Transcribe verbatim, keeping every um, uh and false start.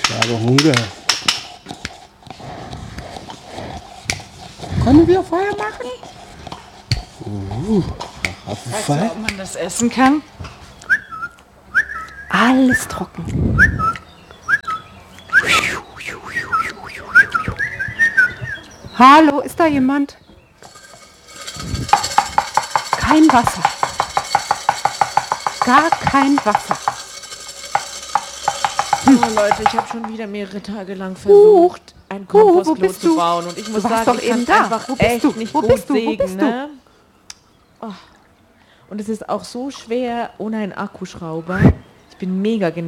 Ich habe Hunger. Können wir Feuer machen? Uh, weißt du, ob man das essen kann? Alles trocken. Hallo, ist da jemand? Kein Wasser. Gar kein Wasser. Oh Leute, ich habe schon wieder mehrere Tage lang versucht, ein Kompostklo zu bauen. Und ich muss Du warst sagen, doch ich kann eben da. einfach Wo bist echt du? nicht Wo gut bist du? Wo sägen. bist du? Ne? Oh. Und es ist auch so schwer ohne einen Akkuschrauber. Ich bin mega genervt.